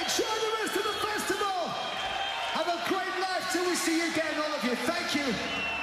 Enjoy the rest of the festival. Have a great life till we see you again, all of you. Thank you.